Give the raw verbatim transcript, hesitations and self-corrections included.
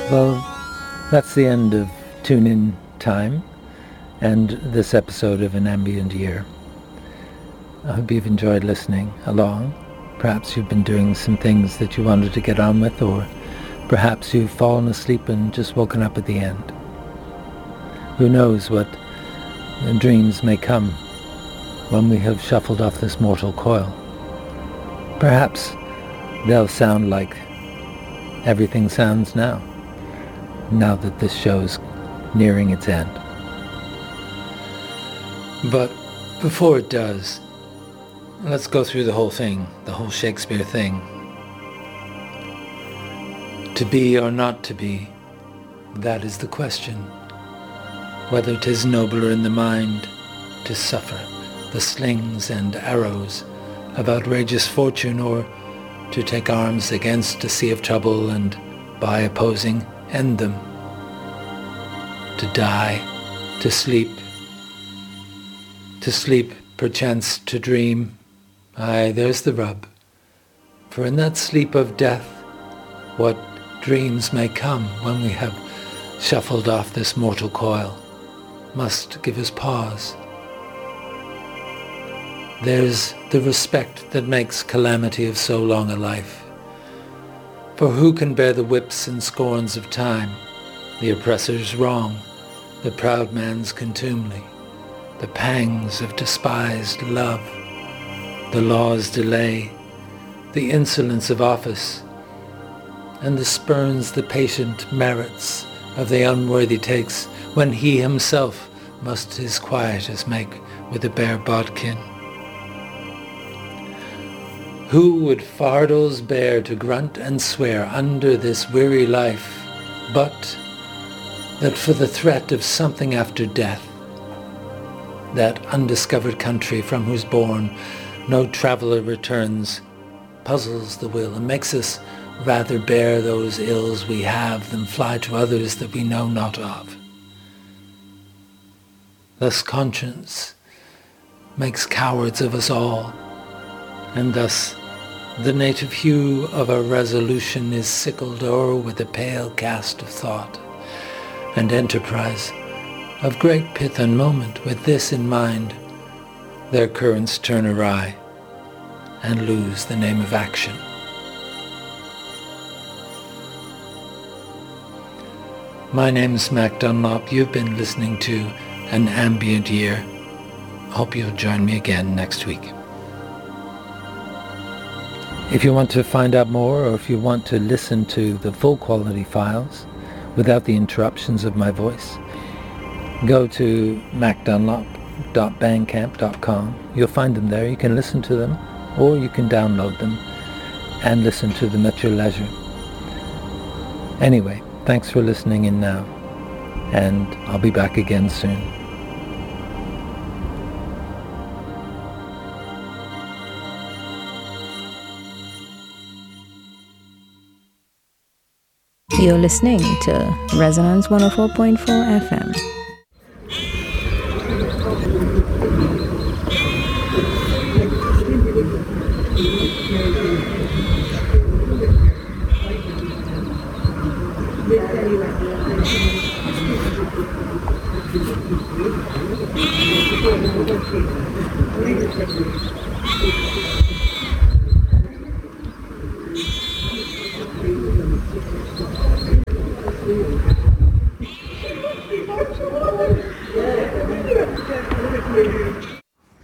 Well, that's the end of Tune-In Time and this episode of An Ambient Year. I hope you've enjoyed listening along. Perhaps you've been doing some things that you wanted to get on with, or perhaps you've fallen asleep and just woken up at the end. Who knows what dreams may come when we have shuffled off this mortal coil. Perhaps they'll sound like everything sounds now, now that this show's nearing its end. But before it does, let's go through the whole thing, the whole Shakespeare thing. To be or not to be, that is the question. Whether 'tis nobler in the mind to suffer the slings and arrows of outrageous fortune, or to take arms against a sea of trouble and, by opposing, end them. To die, to sleep, to sleep, perchance to dream. Aye, there's the rub. For in that sleep of death, what dreams may come when we have shuffled off this mortal coil must give us pause. There's the respect that makes calamity of so long a life. For who can bear the whips and scorns of time, the oppressor's wrong, the proud man's contumely, the pangs of despised love, the law's delay, the insolence of office, and the spurns the patient merits of the unworthy takes, when he himself must his quietus make with a bare bodkin? Who would fardels bear to grunt and swear under this weary life, but that for the threat of something after death, that undiscovered country from whose bourne no traveller returns, puzzles the will and makes us rather bear those ills we have than fly to others that we know not of. Thus conscience makes cowards of us all, and thus the native hue of our resolution is sickled o'er with a pale cast of thought and enterprise of great pith and moment. With this in mind, their currents turn awry and lose the name of action. My name's Mac Dunlop. You've been listening to An Ambient Year. Hope you'll join me again next week. If you want to find out more, or if you want to listen to the full quality files without the interruptions of my voice, go to mac dunlop dot bandcamp dot com. You'll find them there. You can listen to them, or you can download them and listen to them at your leisure. Anyway, thanks for listening in now, and I'll be back again soon. You're listening to Resonance one oh four point four F M. Yeah.